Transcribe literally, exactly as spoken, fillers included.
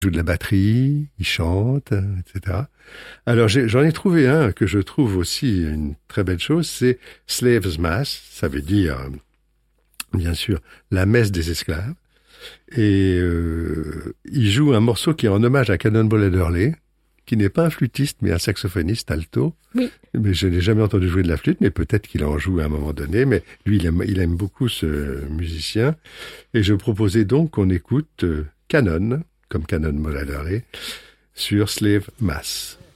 joue de la batterie, il chante, et cetera. Alors j'ai, j'en ai trouvé un que je trouve aussi une très belle chose, c'est Slaves Mass, ça veut dire, bien sûr, la messe des esclaves. Et euh, il joue un morceau qui est en hommage à Cannonball Adderley, qui n'est pas un flûtiste, mais un saxophoniste alto. Oui. Mais je n'ai jamais entendu jouer de la flûte, mais peut-être qu'il en joue à un moment donné. Mais lui, il aime, il aime beaucoup ce musicien. Et je proposais donc qu'on écoute euh, Cannon, comme Cannonball Adderley, sur Slave Mass.